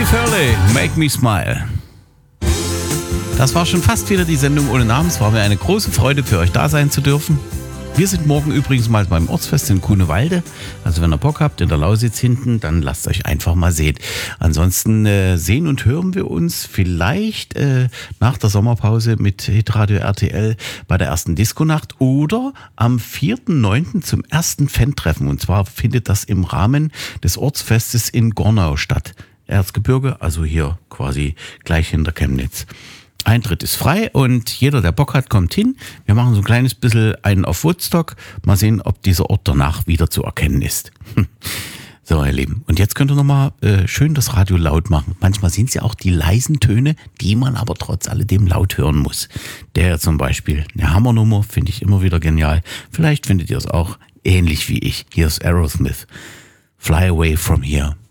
Steve Hurley, Make Me Smile. Das war schon fast wieder die Sendung ohne Namen. Es war mir eine große Freude, für euch da sein zu dürfen. Wir sind morgen übrigens mal beim Ortsfest in Grunewalde. Also wenn ihr Bock habt, in der Lausitz hinten, dann lasst euch einfach mal sehen. Ansonsten sehen und hören wir uns vielleicht nach der Sommerpause mit Hitradio RTL bei der ersten Disco-Nacht oder am 4.9. zum ersten Fan-Treffen. Und zwar findet das im Rahmen des Ortsfestes in Gornau statt. Erzgebirge, also hier quasi gleich hinter Chemnitz. Eintritt ist frei und jeder, der Bock hat, kommt hin. Wir machen so ein kleines bisschen einen auf Woodstock. Mal sehen, ob dieser Ort danach wieder zu erkennen ist. So, ihr Lieben. Und jetzt könnt ihr nochmal schön das Radio laut machen. Manchmal sind es ja auch die leisen Töne, die man aber trotz alledem laut hören muss. Der zum Beispiel, eine Hammernummer, finde ich immer wieder genial. Vielleicht findet ihr es auch ähnlich wie ich. Hier ist Aerosmith. Fly Away From Here.